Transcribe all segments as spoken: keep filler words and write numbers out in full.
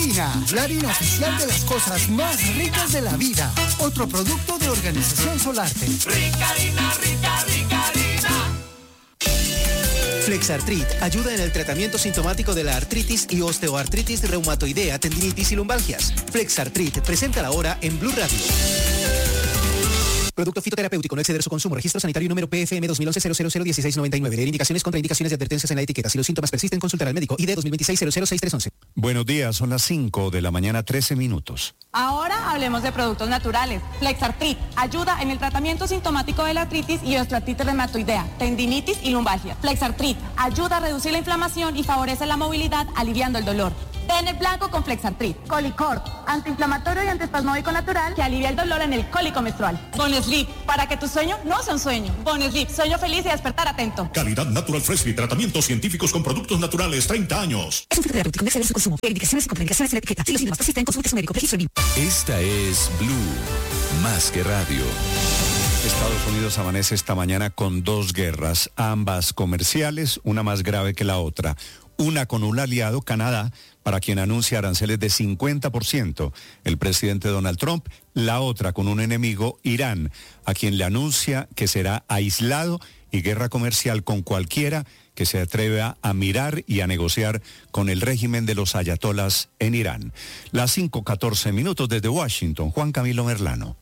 Harina, la harina oficial de las cosas más ricas de la vida. Otro producto de Organización Solarte. Rica harina, rica, rica harina. Flexartrit ayuda en el tratamiento sintomático de la artritis y osteoartritis reumatoidea, tendinitis y lumbalgias. Flexartrit, presenta la hora en Blue Radio. Producto fitoterapéutico, no exceder su consumo. Registro sanitario número P F M dos mil once cero cero cero dieciséis noventa y nueve. Leer indicaciones, contraindicaciones y advertencias en la etiqueta. Si los síntomas persisten, consultar al médico. I D dos mil veintiséis cero cero seis tres once. Buenos días, son las cinco de la mañana, trece minutos. Ahora hablemos de productos naturales. Flexartrit ayuda en el tratamiento sintomático de la artritis y osteoartritis reumatoidea, tendinitis y lumbalgia. Flexartrit ayuda a reducir la inflamación y favorece la movilidad, aliviando el dolor. Den el blanco con Flexartrit. Colicort, antiinflamatorio y antiespasmódico natural que alivia el dolor en el cólico menstrual. Bonesleep, para que tu sueño no sea un sueño. Bonesleep, sueño feliz y despertar atento. Calidad Natural Fresh y tratamientos científicos con productos naturales, treinta años. Es un fitoterapéutico, no exceder su consumo. Indicaciones y contraindicaciones en la etiqueta. Si los síntomas persisten, consulte a su médico. Registro L I M. Esta es Blue, más que radio. Estados Unidos amanece esta mañana con dos guerras, ambas comerciales, una más grave que la otra. Una con un aliado, Canadá, para quien anuncia aranceles de cincuenta por ciento, el presidente Donald Trump. La otra con un enemigo, Irán, a quien le anuncia que será aislado y guerra comercial con cualquiera que se atreva a mirar y a negociar con el régimen de los ayatolás en Irán. Las cinco catorce minutos desde Washington, Juan Camilo Merlano.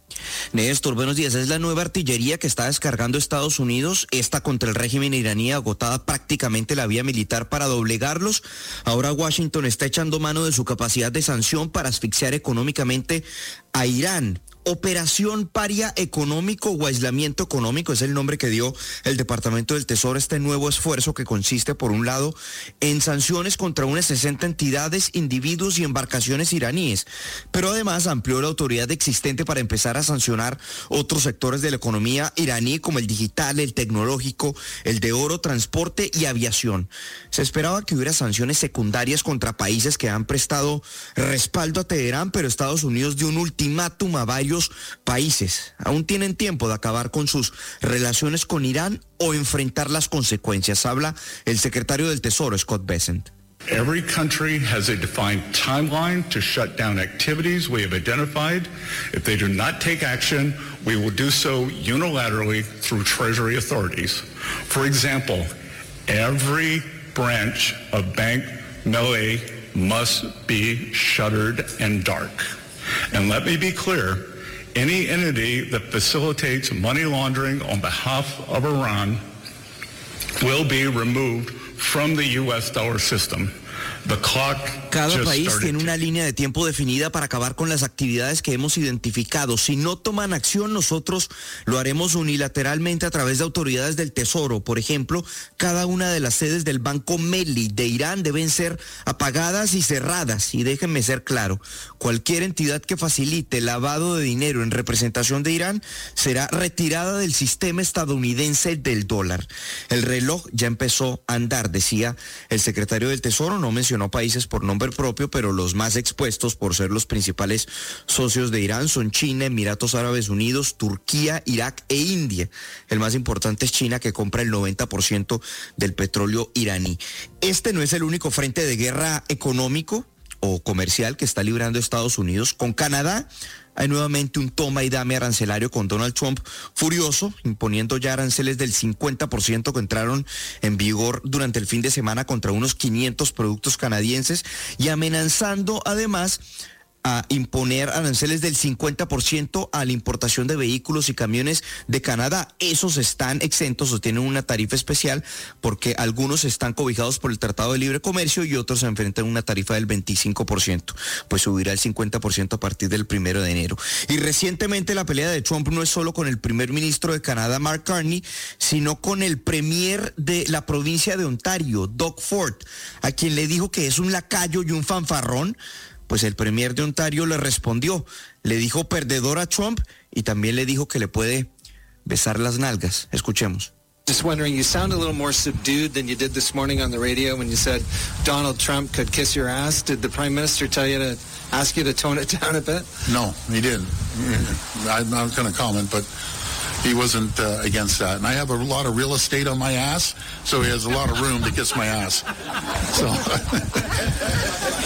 Néstor, buenos días. Es la nueva artillería que está descargando Estados Unidos, esta contra el régimen iraní, agotada prácticamente la vía militar para doblegarlos. Ahora Washington está echando mano de su capacidad de sanción para asfixiar económicamente a Irán. Operación Paria Económico o Aislamiento Económico es el nombre que dio el Departamento del Tesoro, este nuevo esfuerzo que consiste, por un lado, en sanciones contra unas sesenta entidades, individuos y embarcaciones iraníes, pero además amplió la autoridad existente para empezar a sancionar otros sectores de la economía iraní, como el digital, el tecnológico, el de oro, transporte y aviación. Se esperaba que hubiera sanciones secundarias contra países que han prestado respaldo a Teherán, pero Estados Unidos dio un ultimátum a varios países. Aún tienen tiempo de acabar con sus relaciones con Irán o enfrentar las consecuencias. Habla el secretario del Tesoro, Scott Bessent. Every country has a defined timeline to shut down activities we have identified. If they do not take action, we will do so unilaterally through Treasury authorities. For example, every branch of Bank Melay must be shuttered and dark. And let me be clear, any entity that facilitates money laundering on behalf of Iran will be removed from the U S dollar system. The clock Cada país tiene una línea de tiempo definida para acabar con las actividades que hemos identificado. Si no toman acción, nosotros lo haremos unilateralmente a través de autoridades del Tesoro. Por ejemplo, cada una de las sedes del Banco Melli de Irán deben ser apagadas y cerradas. Y déjenme ser claro, cualquier entidad que facilite lavado de dinero en representación de Irán será retirada del sistema estadounidense del dólar. El reloj ya empezó a andar, decía el secretario del Tesoro. No mencionó países por nombre propio, pero los más expuestos por ser los principales socios de Irán son China, Emiratos Árabes Unidos, Turquía, Irak e India. El más importante es China, que compra el noventa por ciento del petróleo iraní. Este no es el único frente de guerra económico o comercial que está librando Estados Unidos. Con Canadá hay nuevamente un toma y dame arancelario con Donald Trump furioso, imponiendo ya aranceles del cincuenta por ciento que entraron en vigor durante el fin de semana contra unos quinientos productos canadienses, y amenazando además a imponer aranceles del cincuenta por ciento a la importación de vehículos y camiones de Canadá. Esos están exentos o tienen una tarifa especial porque algunos están cobijados por el Tratado de Libre Comercio y otros se enfrentan a una tarifa del veinticinco por ciento, pues subirá el cincuenta por ciento a partir del primero de enero. Y recientemente la pelea de Trump no es solo con el primer ministro de Canadá, Mark Carney, sino con el premier de la provincia de Ontario, Doug Ford, a quien le dijo que es un lacayo y un fanfarrón. Pues el premier de Ontario le respondió, le dijo perdedor a Trump y también le dijo que le puede besar las nalgas. Escuchemos. Just wondering, you sound a little more subdued than you did this morning on the radio when you said Donald Trump could kiss your ass. Did the Prime Minister tell you to ask you to tone it down a bit? No, he didn't. I'm not going to comment, but he wasn't uh, against that. And I have a lot of real estate on my ass, so he has a lot of room to kiss my ass. So.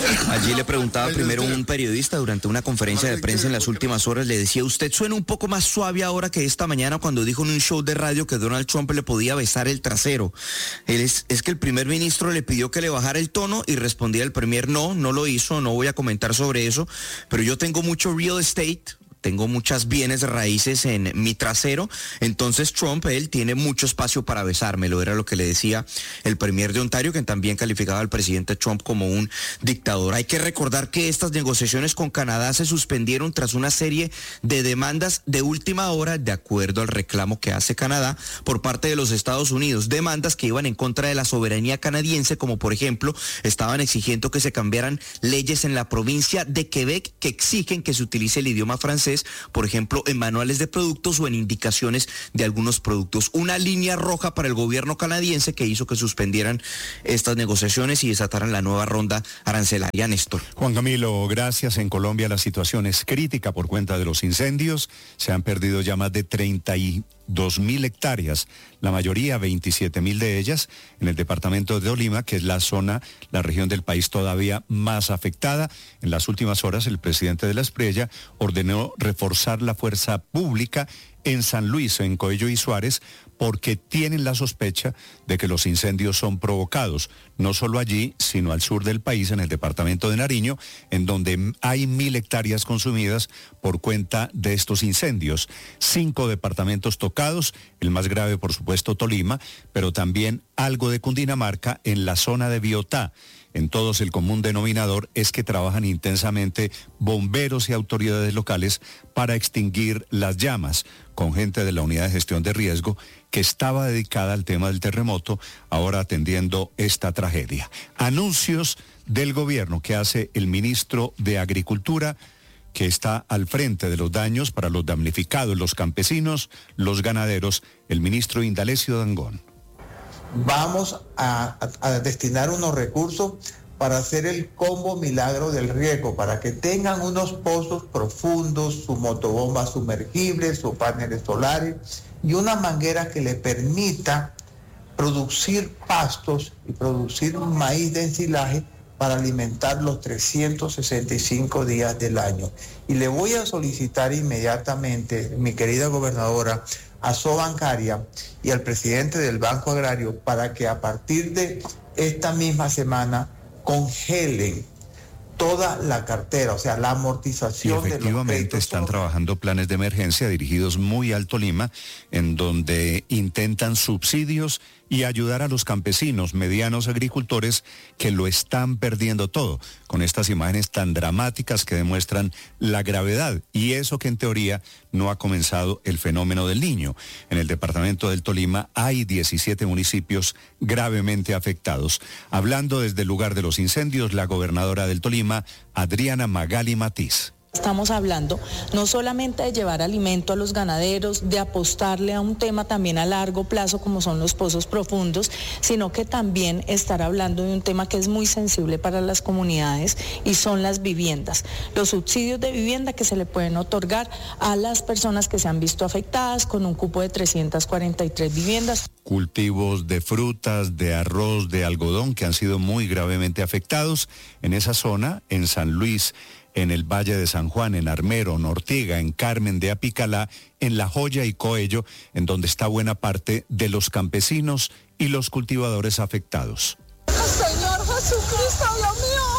Allí le preguntaba primero un periodista durante una conferencia de prensa en las últimas horas, le decía, usted suena un poco más suave ahora que esta mañana cuando dijo en un show de radio que Donald Trump le podía besar el trasero. Él es, es que el primer ministro le pidió que le bajara el tono y respondía el premier, no, no lo hizo, no voy a comentar sobre eso, pero yo tengo mucho real estate, tengo muchas bienes raíces en mi trasero, entonces Trump, él tiene mucho espacio para besármelo, era lo que le decía el premier de Ontario, que también calificaba al presidente Trump como un dictador. Hay que recordar que estas negociaciones con Canadá se suspendieron tras una serie de demandas de última hora, de acuerdo al reclamo que hace Canadá por parte de los Estados Unidos, demandas que iban en contra de la soberanía canadiense, como por ejemplo, estaban exigiendo que se cambiaran leyes en la provincia de Quebec que exigen que se utilice el idioma francés, por ejemplo, en manuales de productos o en indicaciones de algunos productos. Una línea roja para el gobierno canadiense que hizo que suspendieran estas negociaciones y desataran la nueva ronda arancelaria. Néstor. Juan Camilo, gracias. En Colombia la situación es crítica por cuenta de los incendios. Se han perdido ya más de treinta y dos mil hectáreas, la mayoría, veintisiete mil de ellas, en el departamento de Tolima, que es la zona, la región del país todavía más afectada. En las últimas horas, el presidente de la Espriella ordenó reforzar la fuerza pública en San Luis, en Coello y Suárez, porque tienen la sospecha de que los incendios son provocados, no solo allí, sino al sur del país, en el departamento de Nariño, en donde hay mil hectáreas consumidas por cuenta de estos incendios. Cinco departamentos tocados, el más grave, por supuesto, Tolima, pero también algo de Cundinamarca en la zona de Biotá. En todos el común denominador es que trabajan intensamente bomberos y autoridades locales para extinguir las llamas, con gente de la Unidad de Gestión de Riesgo que estaba dedicada al tema del terremoto, ahora atendiendo esta tragedia. Anuncios del gobierno que hace el ministro de Agricultura, que está al frente de los daños para los damnificados, los campesinos, los ganaderos, el ministro Indalecio Dangond. Vamos a, a, a destinar unos recursos para hacer el combo milagro del riego, para que tengan unos pozos profundos, su motobomba sumergible, sus paneles solares y una manguera que le permita producir pastos y producir maíz de ensilaje para alimentar los trescientos sesenta y cinco días del año. Y le voy a solicitar inmediatamente, mi querida gobernadora, a Sobancaria y al presidente del Banco Agrario para que a partir de esta misma semana congelen toda la cartera, o sea, la amortización de los créditos. Efectivamente están trabajando planes de emergencia dirigidos muy al Tolima, en donde intentan subsidios y ayudar a los campesinos, medianos agricultores que lo están perdiendo todo, con estas imágenes tan dramáticas que demuestran la gravedad y eso que en teoría no ha comenzado el fenómeno del Niño. En el departamento del Tolima hay diecisiete municipios gravemente afectados. Hablando desde el lugar de los incendios, la gobernadora del Tolima, Adriana Magali Matiz. Estamos hablando no solamente de llevar alimento a los ganaderos, de apostarle a un tema también a largo plazo como son los pozos profundos, sino que también estar hablando de un tema que es muy sensible para las comunidades y son las viviendas. Los subsidios de vivienda que se le pueden otorgar a las personas que se han visto afectadas con un cupo de trescientas cuarenta y tres viviendas. Cultivos de frutas, de arroz, de algodón que han sido muy gravemente afectados en esa zona, en San Luis, en el Valle de San Juan, en Armero, en Ortiga, en Carmen de Apicalá, en La Joya y Coello, en donde está buena parte de los campesinos y los cultivadores afectados. Señor Jesucristo, Dios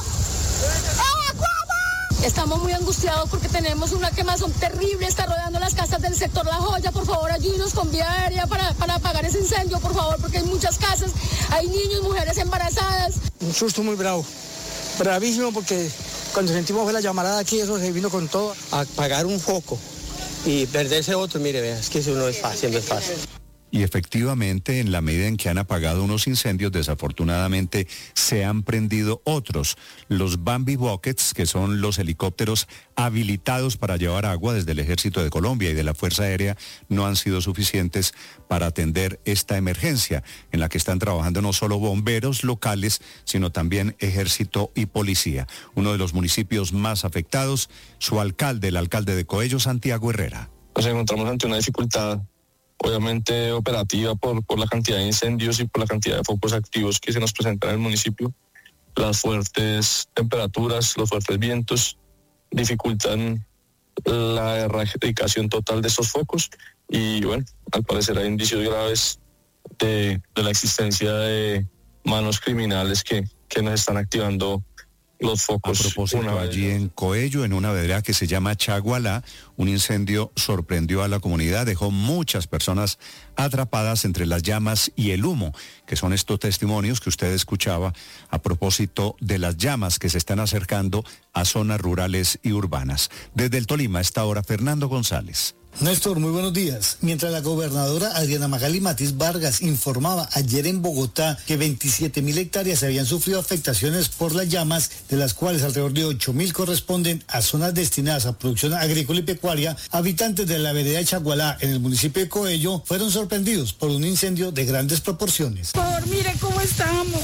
mío, ¡evacuamos! Estamos muy angustiados porque tenemos una quemazón terrible, está rodeando las casas del sector La Joya. Por favor, ayúdenos con vía aérea para, para apagar ese incendio, por favor, porque hay muchas casas, hay niños, mujeres embarazadas. Un susto muy bravo, bravísimo, porque cuando sentimos la llamarada aquí, eso se vino con todo. Apagar un foco y perderse otro, mire, vea, es que eso no es fácil, no es fácil. Y efectivamente, en la medida en que han apagado unos incendios, desafortunadamente se han prendido otros. Los Bambi Buckets, que son los helicópteros habilitados para llevar agua desde el Ejército de Colombia y de la Fuerza Aérea, no han sido suficientes para atender esta emergencia, en la que están trabajando no solo bomberos locales, sino también Ejército y Policía. Uno de los municipios más afectados, su alcalde, el alcalde de Coello, Santiago Herrera. Nos encontramos ante una dificultad obviamente operativa por, por la cantidad de incendios y por la cantidad de focos activos que se nos presentan en el municipio. las fuertes temperaturas, los fuertes vientos dificultan la erradicación total de estos focos y bueno, al parecer hay indicios graves de, de la existencia de manos criminales que, que nos están activando los focos. A propósito, allí en Coello, en una vereda que se llama Chagualá, un incendio sorprendió a la comunidad, dejó muchas personas atrapadas entre las llamas y el humo, que son estos testimonios que usted escuchaba a propósito de las llamas que se están acercando a zonas rurales y urbanas. Desde el Tolima, a esta hora, Fernando González. Néstor, muy buenos días. Mientras la gobernadora Adriana Magali Matiz Vargas informaba ayer en Bogotá que veintisiete mil hectáreas habían sufrido afectaciones por las llamas, de las cuales alrededor de ocho mil corresponden a zonas destinadas a producción agrícola y pecuaria, habitantes de la vereda de Chagualá, en el municipio de Coello, fueron sorprendidos por un incendio de grandes proporciones. Por favor, mire cómo estamos.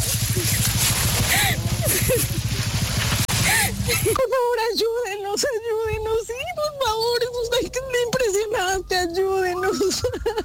Por favor, ayúdenos, ayúdenos, sí, por favor, es impresionante, ayúdenos.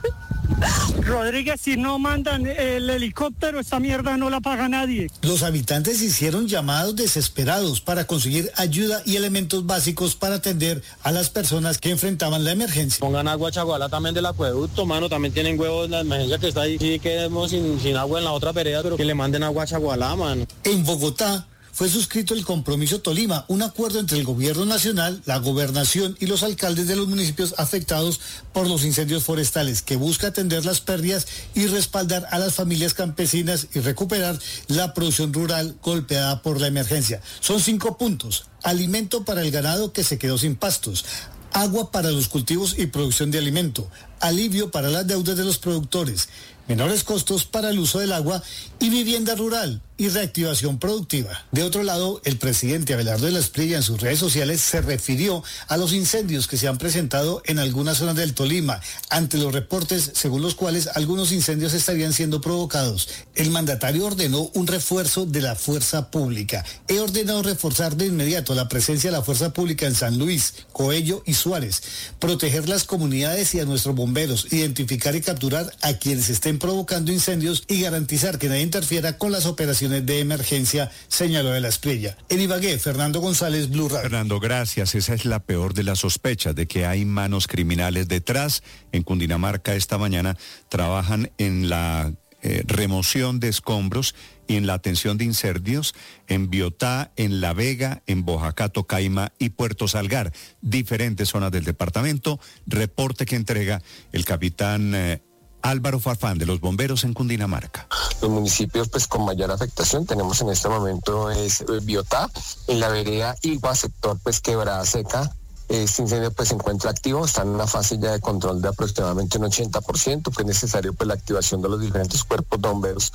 Rodríguez, si no mandan el helicóptero, esta mierda no la paga nadie. Los habitantes hicieron llamados desesperados para conseguir ayuda y elementos básicos para atender a las personas que enfrentaban la emergencia. Pongan agua a Chagualá también del acueducto, mano, también tienen huevos en la emergencia que está ahí. Sí, quedemos sin, sin agua en la otra vereda, pero que le manden agua a Chagualá, mano. En Bogotá fue suscrito el Compromiso Tolima, un acuerdo entre el gobierno nacional, la gobernación y los alcaldes de los municipios afectados por los incendios forestales, que busca atender las pérdidas y respaldar a las familias campesinas y recuperar la producción rural golpeada por la emergencia. Son cinco puntos: alimento para el ganado que se quedó sin pastos, agua para los cultivos y producción de alimento, alivio para las deudas de los productores, menores costos para el uso del agua y vivienda rural y reactivación productiva. De otro lado, el presidente Abelardo de la Espriella en sus redes sociales se refirió a los incendios que se han presentado en algunas zonas del Tolima, ante los reportes según los cuales algunos incendios estarían siendo provocados. El mandatario ordenó un refuerzo de la fuerza pública. He ordenado reforzar de inmediato la presencia de la fuerza pública en San Luis, Coello y Suárez, proteger las comunidades y a nuestros bomberos, identificar y capturar a quienes estén provocando incendios y garantizar que nadie interfiera con las operaciones de emergencia, señaló de la Espriella. En Ibagué, Fernando González, Blue Radio. Fernando, gracias. Esa es la peor de las sospechas de que hay manos criminales detrás. En Cundinamarca esta mañana trabajan en la eh, remoción de escombros y en la atención de incendios en Biotá, en La Vega, en Boyacá, Tocaima y Puerto Salgar, diferentes zonas del departamento. Reporte que entrega el capitán eh, Álvaro Farfán, de los bomberos en Cundinamarca. Los municipios pues con mayor afectación tenemos en este momento es Biotá, en la vereda Igua, sector pues Quebrada Seca. Este incendio pues se encuentra activo, está en una fase ya de control de aproximadamente un ochenta por ciento, que es necesario pues la activación de los diferentes cuerpos de bomberos,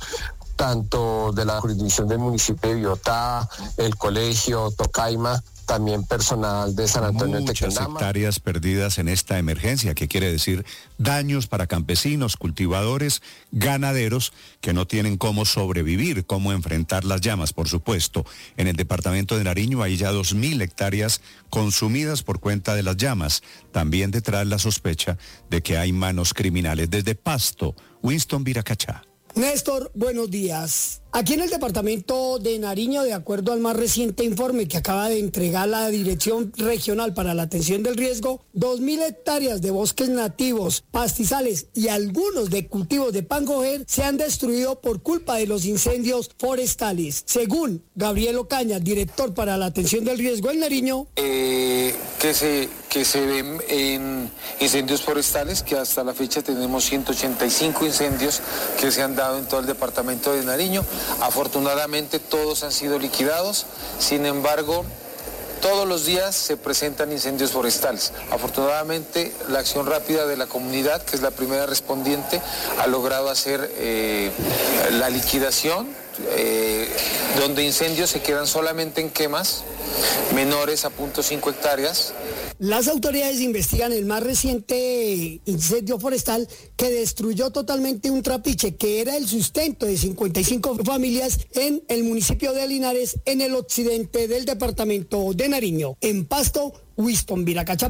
tanto de la jurisdicción del municipio de Biotá, el colegio, Tocaima, también personal de San Antonio de Muchas Tequendama. hectáreas perdidas en esta emergencia, que quiere decir daños para campesinos, cultivadores, ganaderos que no tienen cómo sobrevivir, cómo enfrentar las llamas, por supuesto. En el departamento de Nariño hay ya dos mil hectáreas consumidas por cuenta de las llamas. También detrás la sospecha de que hay manos criminales. Desde Pasto, Winston Viracachá. Néstor, buenos días. Aquí en el departamento de Nariño, de acuerdo al más reciente informe que acaba de entregar la Dirección Regional para la Atención del Riesgo, dos mil hectáreas de bosques nativos, pastizales y algunos de cultivos de pan coger se han destruido por culpa de los incendios forestales. Según Gabriel Ocaña, director para la Atención del Riesgo en Nariño, eh, que se que se ven en incendios forestales, que hasta la fecha tenemos ciento ochenta y cinco incendios que se han dado en todo el departamento de Nariño. Afortunadamente todos han sido liquidados, sin embargo, todos los días se presentan incendios forestales. Afortunadamente, la acción rápida de la comunidad, que es la primera respondiente, ha logrado hacer eh, la liquidación, eh, donde incendios se quedan solamente en quemas menores a punto cinco hectáreas. Las autoridades investigan el más reciente incendio forestal que destruyó totalmente un trapiche que era el sustento de cincuenta y cinco familias en el municipio de Linares, en el occidente del departamento de Nariño. En Pasto, Winston Viracachapaba,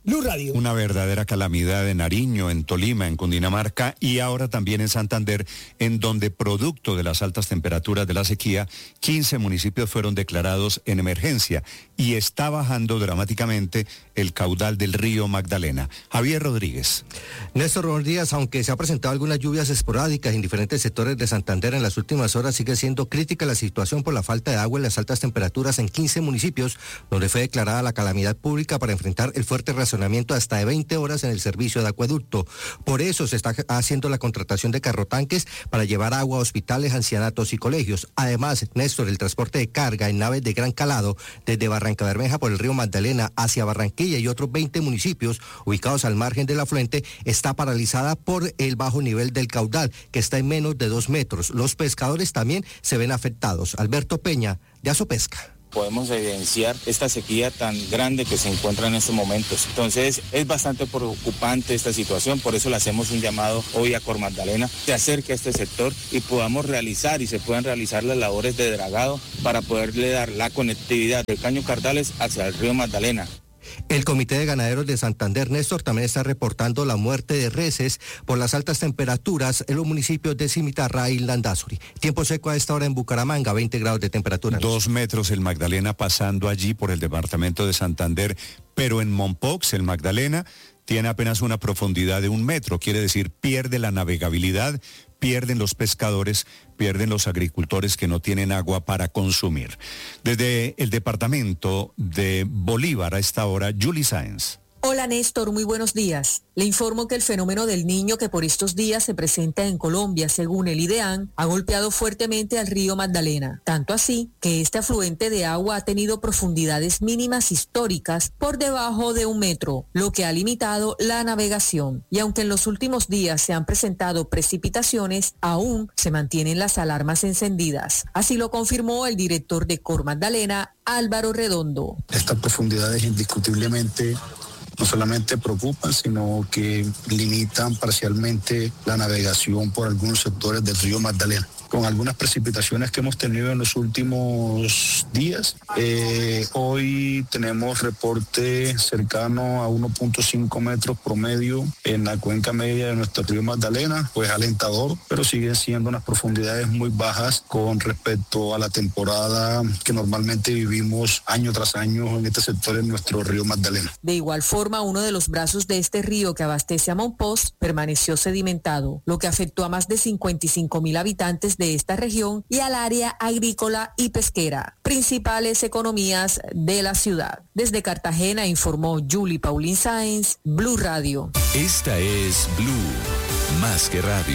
Blue Radio. Una verdadera calamidad en Nariño, en Tolima, en Cundinamarca y ahora también en Santander, en donde producto de las altas temperaturas de la sequía, quince municipios fueron declarados en emergencia y está bajando dramáticamente el caudal del río Magdalena. Javier Rodríguez. Néstor, buenos días. Aunque se han presentado algunas lluvias esporádicas en diferentes sectores de Santander en las últimas horas, sigue siendo crítica la situación por la falta de agua y las altas temperaturas en quince municipios, donde fue declarada la calamidad pública para enfrentar el fuerte racionamiento hasta de veinte horas en el servicio de acueducto. Por eso se está haciendo la contratación de carrotanques para llevar agua a hospitales, ancianatos y colegios. Además, Néstor, el transporte de carga en naves de gran calado desde Barranca Bermeja por el río Magdalena hacia Barranquilla y otros veinte municipios ubicados al margen del afluente está paralizada por el bajo nivel del caudal, que está en menos de dos metros. Los pescadores también se ven afectados. Alberto Peña, de Azopesca. Podemos evidenciar esta sequía tan grande que se encuentra en estos momentos. Entonces es bastante preocupante esta situación, por eso le hacemos un llamado hoy a Cormagdalena, se acerque a este sector y podamos realizar y se puedan realizar las labores de dragado para poderle dar la conectividad del Caño Cardales hacia el río Magdalena. El Comité de Ganaderos de Santander, Néstor, también está reportando la muerte de reses por las altas temperaturas en los municipios de Cimitarra y Landazuri. Tiempo seco a esta hora en Bucaramanga, veinte grados de temperatura. Dos metros el Magdalena pasando allí por el departamento de Santander, pero en Mompox, el Magdalena, tiene apenas una profundidad de un metro, quiere decir pierde la navegabilidad, pierden los pescadores, pierden los agricultores que no tienen agua para consumir. Desde el departamento de Bolívar a esta hora, Julie Sáenz. Hola Néstor, muy buenos días. Le informo que el fenómeno del Niño que por estos días se presenta en Colombia, según el IDEAN, ha golpeado fuertemente al río Magdalena. Tanto así que este afluente de agua ha tenido profundidades mínimas históricas por debajo de un metro, lo que ha limitado la navegación. Y aunque en los últimos días se han presentado precipitaciones, aún se mantienen las alarmas encendidas. Así lo confirmó el director de Cormagdalena, Álvaro Redondo. Estas profundidades indiscutiblemente no solamente preocupan, sino que limitan parcialmente la navegación por algunos sectores del río Magdalena. Con algunas precipitaciones que hemos tenido en los últimos días, eh, hoy tenemos reporte cercano a uno punto cinco metros promedio en la cuenca media de nuestro río Magdalena, pues alentador, pero siguen siendo unas profundidades muy bajas con respecto a la temporada que normalmente vivimos año tras año en este sector en nuestro río Magdalena. De igual forma, uno de los brazos de este río que abastece a Mompox permaneció sedimentado, lo que afectó a más de cincuenta y cinco mil habitantes de esta región y al área agrícola y pesquera, principales economías de la ciudad. Desde Cartagena informó Julie Paulín Sáenz, Blue Radio. Esta es Blue, más que radio.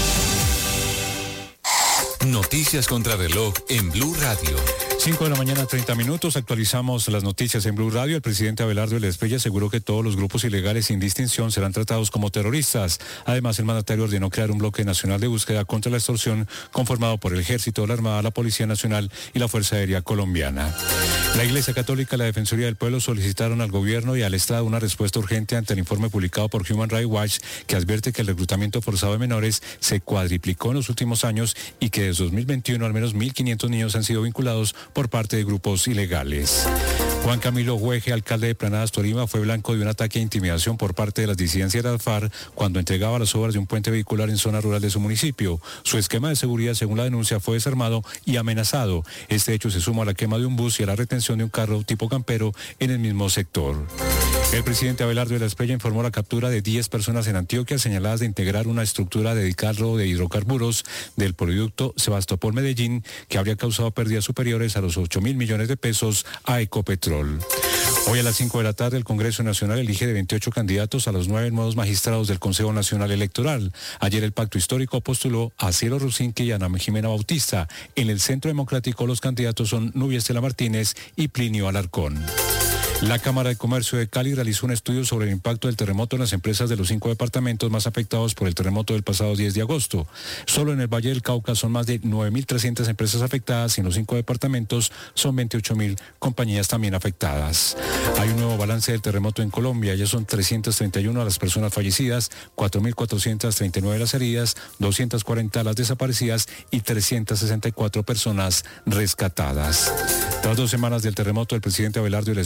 Noticias contra reloj en Blue Radio. cinco de la mañana, treinta minutos. Actualizamos las noticias en Blue Radio. El presidente Abelardo Elespeya aseguró que todos los grupos ilegales sin distinción serán tratados como terroristas. Además, el mandatario ordenó crear un bloque nacional de búsqueda contra la extorsión conformado por el Ejército, la Armada, la Policía Nacional y la Fuerza Aérea Colombiana. La Iglesia Católica y la Defensoría del Pueblo solicitaron al gobierno y al Estado una respuesta urgente ante el informe publicado por Human Rights Watch, que advierte que el reclutamiento forzado de menores se cuadriplicó en los últimos años y que desde dos mil veintiuno al menos mil quinientos niños han sido vinculados por parte de grupos ilegales. Juan Camilo Hueje, alcalde de Planadas, Tolima, fue blanco de un ataque e intimidación por parte de las disidencias de las FARC cuando entregaba las obras de un puente vehicular en zona rural de su municipio. Su esquema de seguridad, según la denuncia, fue desarmado y amenazado. Este hecho se suma a la quema de un bus y a la retención de un carro tipo campero en el mismo sector. El presidente Abelardo Elespeya informó la captura de diez personas en Antioquia señaladas de integrar una estructura dedicada al robo de hidrocarburos del poliducto Sebastopol-Medellín, que habría causado pérdidas superiores a los ocho mil millones de pesos a Ecopetrol. Hoy a las cinco de la tarde el Congreso Nacional elige de veintiocho candidatos a los nueve nuevos magistrados del Consejo Nacional Electoral. Ayer el Pacto Histórico postuló a Cielo Rusinque y a Ana Jimena Bautista. En el Centro Democrático los candidatos son Nubia Estela Martínez y Plinio Alarcón. La Cámara de Comercio de Cali realizó un estudio sobre el impacto del terremoto en las empresas de los cinco departamentos más afectados por el terremoto del pasado diez de agosto. Solo en el Valle del Cauca son más de nueve mil trescientas empresas afectadas y en los cinco departamentos son veintiocho mil compañías también afectadas. Hay un nuevo balance del terremoto en Colombia. Ya son trescientas treinta y una las personas fallecidas, cuatro mil cuatrocientas treinta y nueve las heridas, doscientas cuarenta las desaparecidas y trescientas sesenta y cuatro personas rescatadas. Tras dos semanas del terremoto, el presidente Abelardo Elespeya estuvo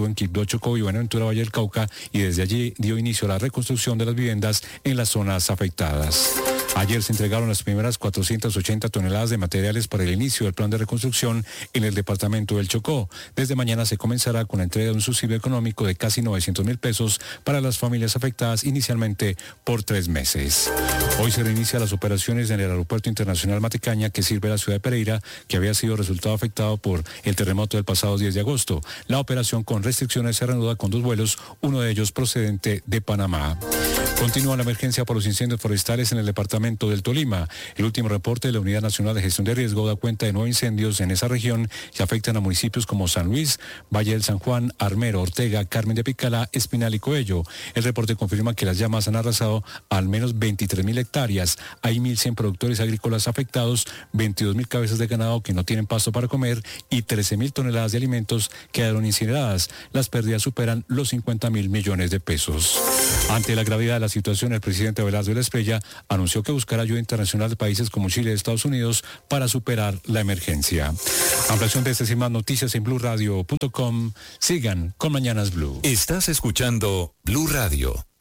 estuvo en Quibdó, Chocó y Buenaventura, Valle del Cauca, y desde allí dio inicio a la reconstrucción de las viviendas en las zonas afectadas. Ayer se entregaron las primeras cuatrocientas ochenta toneladas de materiales para el inicio del plan de reconstrucción en el departamento del Chocó. Desde mañana se comenzará con la entrega de un subsidio económico de casi novecientos mil pesos para las familias afectadas, inicialmente por tres meses. Hoy se reinician las operaciones en el Aeropuerto Internacional Matecaña, que sirve a la ciudad de Pereira, que había sido resultado afectado por el terremoto del pasado diez de agosto. La operación con restricciones se reanuda con dos vuelos, uno de ellos procedente de Panamá. Continúa la emergencia por los incendios forestales en el departamento del Tolima. El último reporte de la Unidad Nacional de Gestión de Riesgo da cuenta de nueve incendios en esa región que afectan a municipios como San Luis, Valle del San Juan, Armero, Ortega, Carmen de Picalá, Espinal y Coello. El reporte confirma que las llamas han arrasado al menos veintitrés mil hectáreas. Hay mil cien productores agrícolas afectados, veintidós mil cabezas de ganado que no tienen pasto para comer y trece mil toneladas de alimentos quedaron incineradas. Las pérdidas superan los cincuenta mil millones de pesos. Ante la gravedad de la situación, el presidente Abelardo de la Espriella anunció que buscará ayuda internacional de países como Chile y Estados Unidos para superar la emergencia. Ampliación de estas y más noticias en blue radio punto com. Sigan con Mañanas Blue. Estás escuchando Blue Radio.